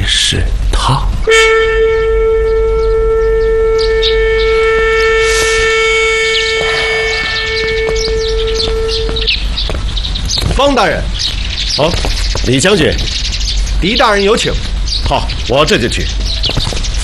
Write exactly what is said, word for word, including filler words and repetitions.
是他。 方大人， 好，李将军， 狄大人有请。 好，我这就去。